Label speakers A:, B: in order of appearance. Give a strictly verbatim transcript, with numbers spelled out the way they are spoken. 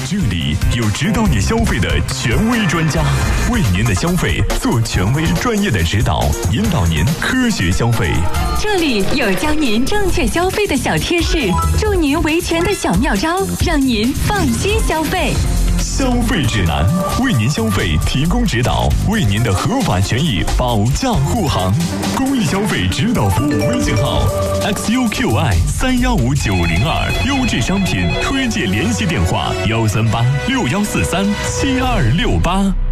A: 这里有指导你消费的权威专家，为您的消费做权威专业的指导，引导您科学消费。
B: 这里有教您正确消费的小贴士，助您维权的小妙招，让您放心消费。
A: 消费指南，为您消费提供指导，为您的合法权益保驾护航。公益消费指导服务微信号 X U Q I 三幺五九零二，优质商品推荐联系电话幺三八六幺四三七二六八。